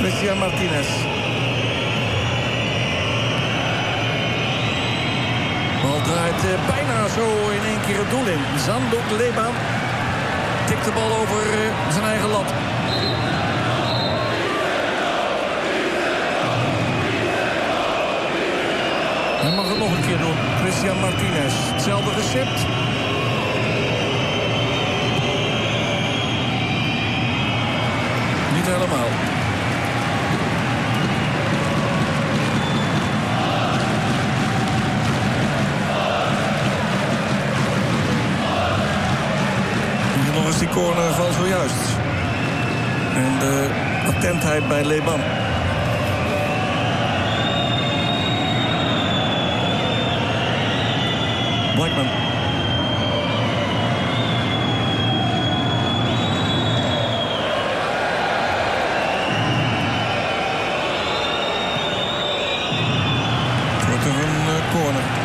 Christian Martinez. Bal draait bijna zo in één keer het doel in. Zandok Leban tikt de bal over zijn eigen lat. Hij mag het nog een keer doen. Christian Martinez. Hetzelfde recept. Niet helemaal. Hier nog eens die corner van zojuist. En de attentheid bij Leban. Blackman. Het wordt er een corner.